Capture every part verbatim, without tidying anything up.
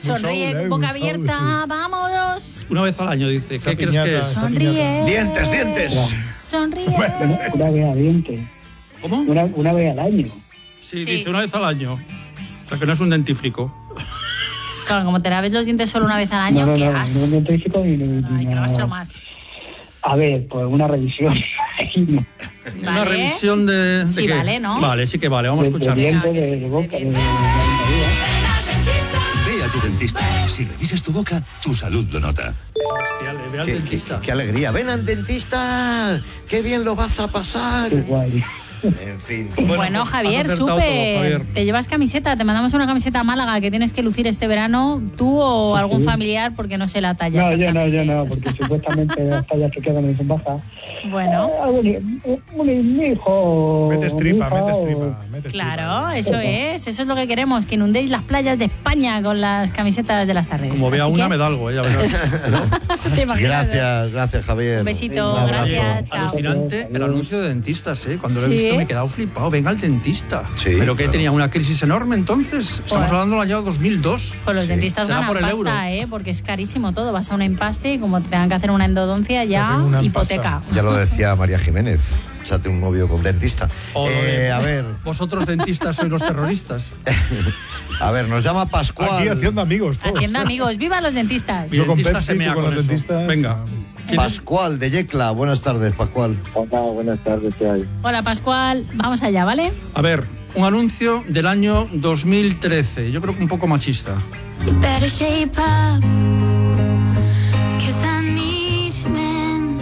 Sonríe, Soul, eh, boca un soul, abierta, sí. vámonos. Una vez al año, dice. Esa ¿Qué quieres que piñata. es? Sonríe. Dientes, dientes. Sonríe. Una, una vez al diente. ¿Cómo? Una, una vez al año. Sí, Sí. dice una vez al año. O sea, que no es un dentífrico. Claro, como te laves los dientes solo una vez al año, No, no, ¿qué no, has? no, no dentífrico ni, ni, Hay ni que nada. lavárselo más. A ver, pues una revisión. Una Vale. revisión de... ¿de Sí, qué? vale, ¿no? Vale, sí que vale, vamos a de, de escucharlo. diente, Claro que de, sí, de de boca, de, diente. de, Ve a tu dentista. Si revisas tu boca, tu salud lo nota. Hostia, le ve al Qué, qué- dentista. qué alegría. Ven al dentista. Qué bien lo vas a pasar. Qué guay. En fin. Bueno, Bueno, pues, Javier, has acertado todo, súper. Javier. Te llevas camiseta, te mandamos una camiseta a Málaga que tienes que lucir este verano, tú o algún familiar, porque no sé la talla. No, yo no, yo exactamente. no, porque supuestamente las tallas que quedan en su baja. Bueno, Ah, bueno, un- mi hijo. Metes tripa, mi hija, metes o- tripa. Metes claro, tripa. eso es, eso es lo que queremos, que inundéis las playas de España con las camisetas de las tardes. Como vea Así una, que- me da algo, ¿eh? Ya verás. ¿Te imaginas? Gracias, gracias, Javier. Un besito, Un abrazo. gracias, chao. Alucinante el anuncio de dentistas, ¿eh? Cuando lo he Sí. visto me he quedado flipado. Venga al dentista. Sí, Pero que claro. tenía una crisis enorme entonces. Estamos Joder. hablando del año dos mil dos. Pues los Sí. dentistas Será ganan por el pasta, euro. ¿eh? Porque es carísimo todo. Vas a un empaste y como te tengan que hacer una endodoncia, Te ya hacen una hipoteca. Ya lo decía María Jiménez. Échate un novio con dentista. O lo Eh, de- a ver, Vosotros dentistas sois los terroristas. a ver, nos llama Pascual. Aquí haciendo amigos todos. Haciendo amigos, ¡viva los dentistas! Mi Yo con dentista Pepsi, se mea tú con con los eso. dentistas. Venga. ¿Quién es? Pascual de Yecla. Buenas tardes, Pascual. Hola, buenas tardes, ¿qué hay? Hola Pascual, vamos allá, ¿vale? A ver, un anuncio del año dos mil trece. Yo creo que un poco machista. You better shape up, 'cause I need men.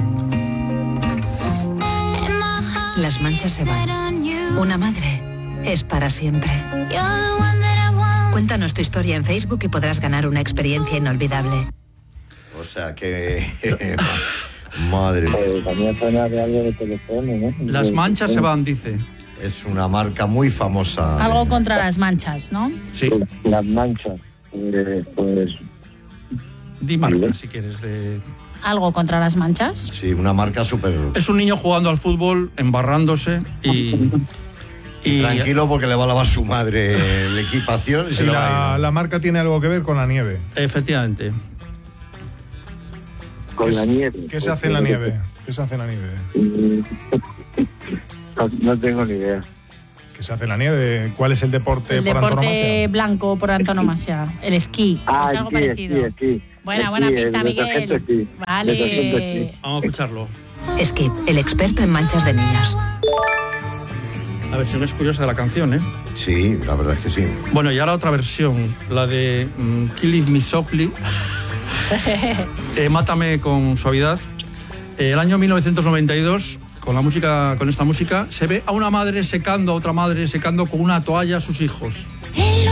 And my heart Las manchas se van. set on you. Una madre es para siempre. You're the one that I want. Cuéntanos tu historia en Facebook y podrás ganar una experiencia inolvidable. O sea que... Madre mía. Pues también suena de algo de teléfono, ¿no? Las De- manchas se van, dice. Es una marca muy famosa. Algo contra las manchas, ¿no? Sí. Las manchas. Eh, pues Di marca, si quieres. De... Algo contra las manchas. Sí, una marca súper... Es un niño jugando al fútbol, embarrándose y... y Tranquilo porque le va a lavar su madre la equipación y se Y le va a la, ir. la marca tiene algo que ver con la nieve. Efectivamente. con ¿Qué la se- nieve. ¿Qué se Pues, hace en la eh, nieve? ¿Qué se hace en la nieve? No, no tengo ni idea. ¿Qué se hace en la nieve? ¿Cuál es el deporte El por deporte antonomasia? blanco por antonomasia, el esquí. Ah, es algo esquí, parecido. esquí, esquí. Buena, Esquí, buena el pista, de sargento Miguel. esquí. De Vale. sargento esquí. Vamos a escucharlo. Skip, el experto en manchas de niños. La versión es curiosa de la canción, ¿eh? Sí, la verdad es que sí. Bueno, y ahora otra versión, la de mm, Kill It Me Softly. Eh, Mátame con suavidad. Eh, el año mil novecientos noventa y dos, con la música, con esta música, se ve a una madre secando a otra madre secando con una toalla a sus hijos.